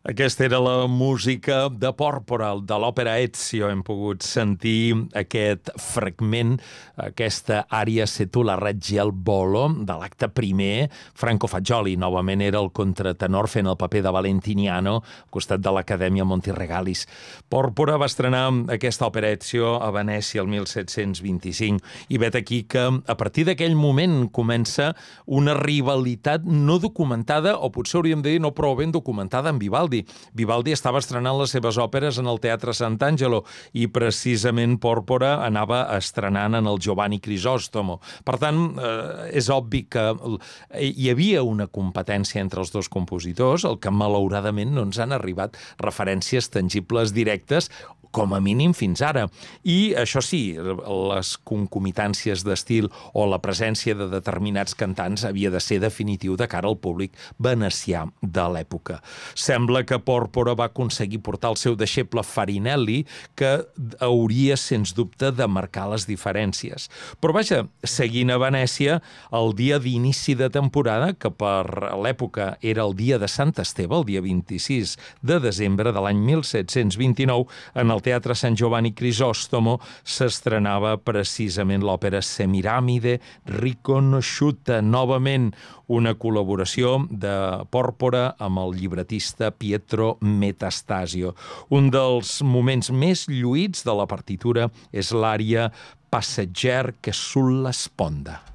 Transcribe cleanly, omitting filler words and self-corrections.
Aquesta era la música de Pòrpora, de l'òpera Ezio. Hem pogut sentir aquest fragment, aquesta ària Se tu la reggi al volo, de l'acte primer. Franco Fagioli, novament, era el contratenor fent el paper de Valentiniano, al costat de l'Acadèmia Montiregalis. Pòrpora va estrenar aquesta òpera Ezio a Venècia el 1725, i vet aquí que a partir d'aquell moment comença una rivalitat no documentada, o potser hauríem de dir no prou ben documentada, amb Vivaldi. Vivaldi estava estrenant les seves òperes en el Teatre Sant'Angelo i precisament Pòrpora anava estrenant en el Giovanni Crisòstomo. Per tant, és obvi que hi havia una competència entre els dos compositors, el que malauradament no ens han arribat referències tangibles directes, com a mínim fins ara. I això sí, les concomitàncies d'estil o la presència de determinats cantants havia de ser definitiu de cara al públic venecià de l'època. Sembla que Pòrpora va aconseguir portar el seu deixeble Farinelli, que hauria, sens dubte, de marcar les diferències. Però vaja, seguint a Venècia, el dia d'inici de temporada, que per l'època era el dia de Sant Esteve, el dia 26 de desembre de l'any 1729, en el Teatre Sant Giovanni Crisòstomo s'estrenava precisament l'òpera Semiramide riconosciuta, novament una col·laboració de Pòrpora amb el llibretista Pietro Metastasio. Un dels moments més lluïts de la partitura és l'ària Passeggier che sulla sponda.